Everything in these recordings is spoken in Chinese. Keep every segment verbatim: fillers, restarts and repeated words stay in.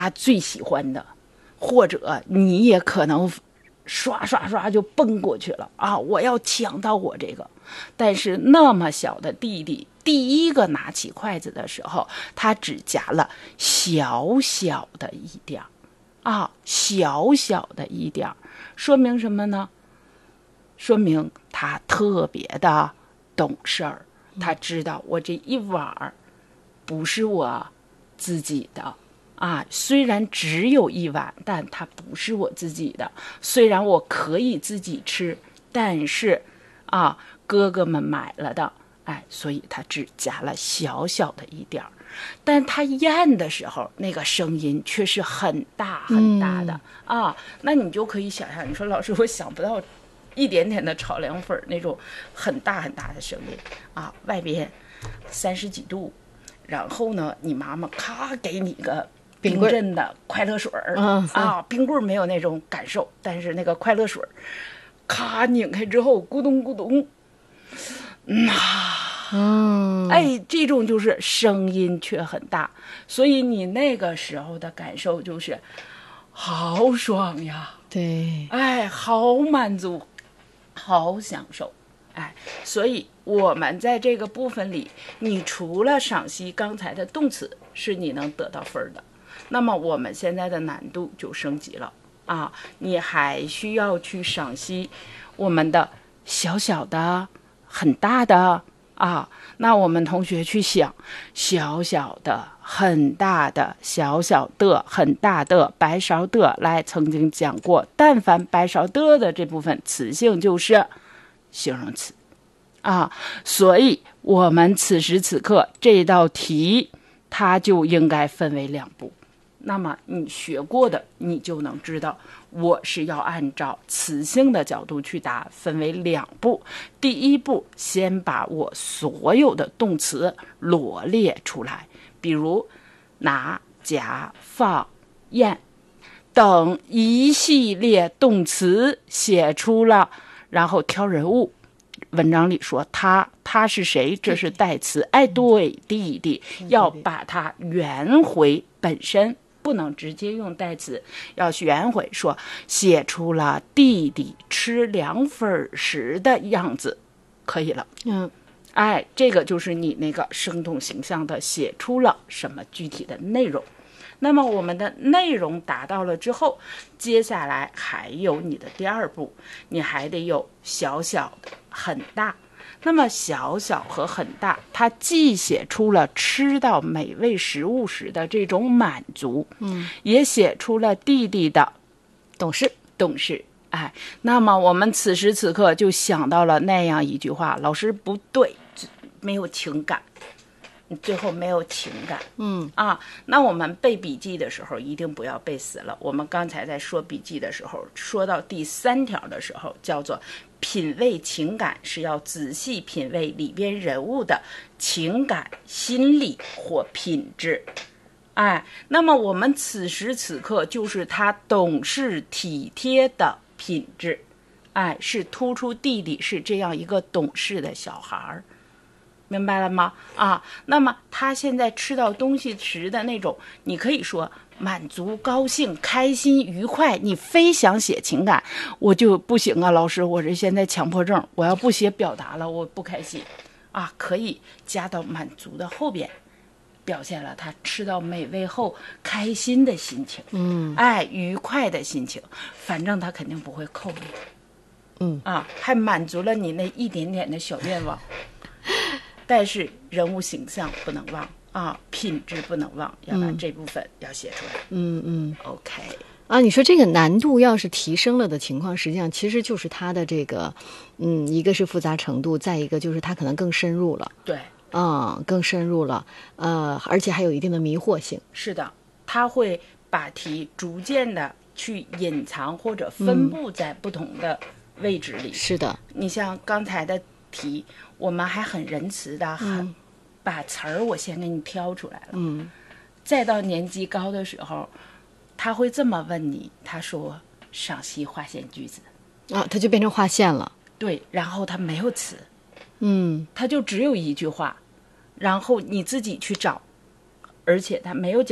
最喜欢的，或者你也可能刷刷刷就奔过去了啊！我要抢到我这个。但是那么小的弟弟第一个拿起筷子的时候，他只夹了小小的一点啊，小小的一点，说明什么呢？说明他特别的懂事儿，他知道我这一碗不是我自己的啊，虽然只有一碗，但它不是我自己的。虽然我可以自己吃，但是啊，哥哥们买了的，哎，所以他只夹了小小的一点儿。但他咽的时候，那个声音却是很大很大的、嗯、啊。那你就可以想象，你说老师，我想不到。一点点的炒凉粉那种很大很大的声音啊，外边三十几度，然后呢，你妈妈咔给你个冰镇的快乐水儿、嗯、啊，冰棍没有那种感受，但是那个快乐水咔拧开之后，咕咚咕咚，嗯啊，嗯，哎，这种就是声音却很大，所以你那个时候的感受就是好爽呀， 对， 哎，好满足。好享受，哎，所以我们在这个部分里，你除了赏析刚才的动词是你能得到分的，那么我们现在的难度就升级了啊！你还需要去赏析我们的小小的、很大的啊。那我们同学去想，小小的、很大的、小小的、很大的、白勺的，来，曾经讲过，但凡白勺的的这部分词性就是形容词啊，所以我们此时此刻这道题，它就应该分为两步。那么你学过的，你就能知道我是要按照词性的角度去答，分为两步。第一步，先把我所有的动词罗列出来，比如拿、夹、放、咽等一系列动词写出了，然后挑人物。文章里说他他是谁？这是代词。哎，对，弟弟，要把它圆回本身，不能直接用代词，要圆回，说写出了弟弟吃凉粉时的样子，可以了。 嗯， 哎，这个就是你那个生动形象的写出了什么具体的内容。那么我们的内容达到了之后，接下来还有你的第二步，你还得有小小的、很大。那么小小和很大，它既写出了吃到美味食物时的这种满足， 嗯， 也写出了弟弟的懂事懂事。哎，那么我们此时此刻就想到了那样一句话，老师不对，没有情感。最后没有情感， 嗯啊，那我们背笔记的时候一定不要背死了。我们刚才在说笔记的时候，说到第三条的时候，叫做品味情感，是要仔细品味里边人物的情感、心理或品质。哎，那么我们此时此刻就是他懂事体贴的品质，哎，是突出弟弟是这样一个懂事的小孩儿。明白了吗？啊，那么他现在吃到东西时的那种，你可以说满足、高兴、开心、愉快，你非想写情感，我就不行啊，老师，我这现在强迫症，我要不写表达了，我不开心啊，可以加到满足的后边，表现了他吃到美味后开心的心情， 嗯， 哎，愉快的心情，反正他肯定不会扣你， 嗯啊，还满足了你那一点点的小愿望。但是人物形象不能忘啊，品质不能忘，要把这部分要写出来。 嗯嗯 ，OK 啊，你说这个难度要是提升了的情况，实际上其实就是它的这个，嗯，一个是复杂程度，再一个就是它可能更深入了。 对， 嗯，更深入了，呃，而且还有一定的迷惑性。 是的，它会把题逐渐的去隐藏或者分布在不同的位置里。 嗯、是的， 你像刚才的题，我们还很仁慈的，很、 嗯、 把词儿我先给你挑出来了。 嗯， 再到年级高的时候，他会这么问你，他说赏析划线句子啊，它就变成划线了。 对，然后他没有词， 嗯， 他就只有一句话，然后你自己去找，而且他没有角度，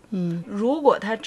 嗯， 如果他